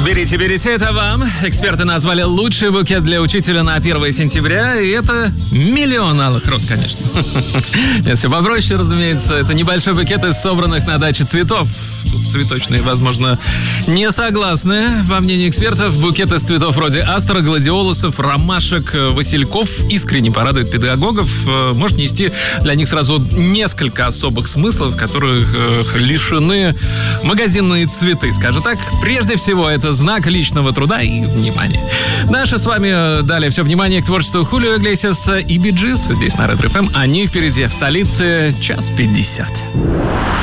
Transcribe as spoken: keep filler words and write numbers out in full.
Берите, берите, это вам. Эксперты назвали лучший букет для учителя на первое сентября, и это миллион алых роз, конечно. Если попроще, разумеется, это небольшой букет из собранных на даче цветов. Тут цветочные, возможно, не согласны. По мнению экспертов, букет из цветов вроде астра, гладиолусов, ромашек, васильков искренне порадует педагогов. Может нести для них сразу несколько особых смыслов, которых лишены магазинные цветы. Скажем так, прежде всего, это знак личного труда и внимания. Наше с вами далее все внимание к творчеству Хулио Иглесиаса и Би Джис. Здесь на Ретро эф эм. Они впереди. В столице час пятьдесят.